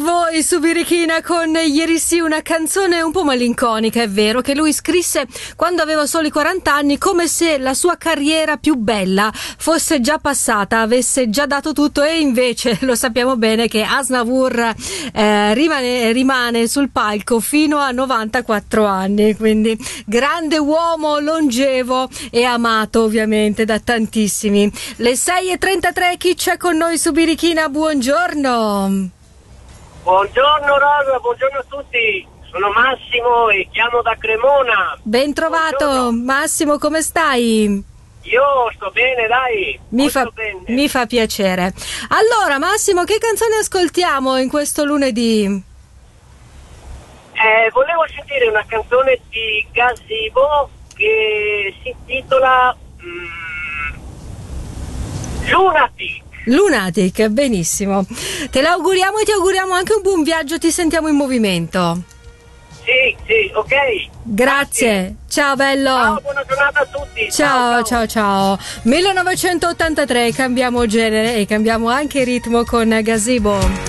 voi su Birichina con Ieri sì, una canzone un po' malinconica, è vero, che lui scrisse quando aveva soli 40 anni, come se la sua carriera più bella fosse già passata, avesse già dato tutto, e invece lo sappiamo bene che Aznavour rimane sul palco fino a 94 anni, quindi grande uomo, longevo e amato ovviamente da tantissimi. Le 6:33, chi c'è con noi su Birichina? Buongiorno. Buongiorno Rosa, buongiorno a tutti, sono Massimo e chiamo da Cremona. Ben trovato. Buongiorno. Massimo, come stai? Io sto bene, dai. Mi fa piacere. Allora Massimo, che canzone ascoltiamo in questo lunedì? Volevo sentire una canzone di Gazebo che si intitola Lunatic, benissimo. Te l'auguriamo e ti auguriamo anche un buon viaggio, ti sentiamo in movimento. Sì, ok. Grazie. Ciao bello. Ciao, buona giornata a tutti. Ciao. 1983, cambiamo genere e cambiamo anche ritmo con Gazebo.